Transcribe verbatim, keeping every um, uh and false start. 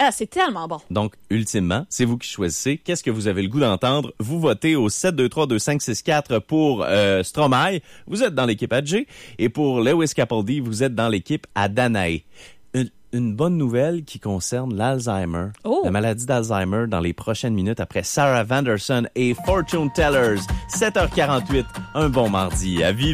Ah, c'est tellement bon. Donc, ultimement, c'est vous qui choisissez. Qu'est-ce que vous avez le goût d'entendre? Vous votez au sept deux trois deux cinq six quatre pour euh, Stromae. Vous êtes dans l'équipe à Jay. Et pour Lewis Capaldi, vous êtes dans l'équipe à Danae. Une, une bonne nouvelle qui concerne l'Alzheimer. Oh. La maladie d'Alzheimer dans les prochaines minutes après Sarah Vanderson et Fortune Tellers. sept heures quarante-huit, un bon mardi à vivre.